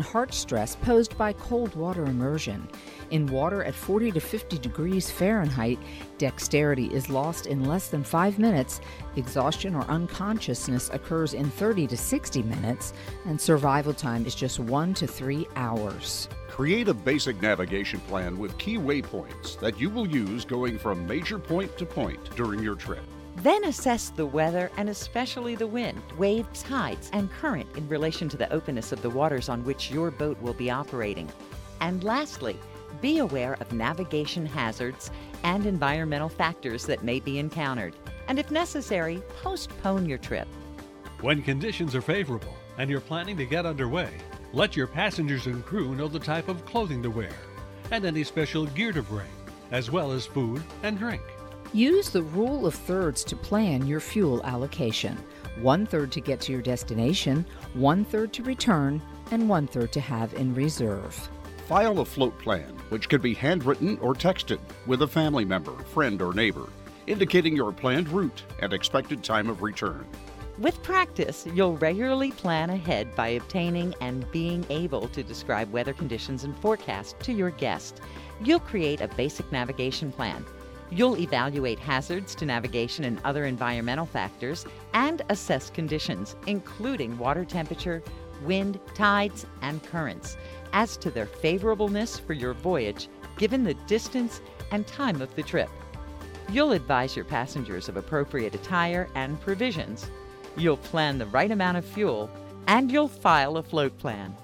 and heart stress posed by cold water immersion. In water at 40 to 50 degrees Fahrenheit, dexterity is lost in less than 5 minutes, exhaustion or unconsciousness occurs in 30 to 60 minutes, and survival time is just 1 to 3 hours. Create a basic navigation plan with key waypoints that you will use going from major point to point during your trip. Then assess the weather and especially the wind, waves, tides, and current in relation to the openness of the waters on which your boat will be operating. And lastly, be aware of navigation hazards and environmental factors that may be encountered. And if necessary, postpone your trip. When conditions are favorable and you're planning to get underway, let your passengers and crew know the type of clothing to wear and any special gear to bring, as well as food and drink. Use the rule of thirds to plan your fuel allocation. 1/3 to get to your destination, 1/3 to return, and 1/3 to have in reserve. File a float plan, which can be handwritten or texted with a family member, friend, or neighbor, indicating your planned route and expected time of return. With practice, you'll regularly plan ahead by obtaining and being able to describe weather conditions and forecast to your guest. You'll create a basic navigation plan. You'll evaluate hazards to navigation and other environmental factors and assess conditions, including water temperature, wind, tides, and currents, as to their favorableness for your voyage given the distance and time of the trip. You'll advise your passengers of appropriate attire and provisions. You'll plan the right amount of fuel, and you'll file a float plan.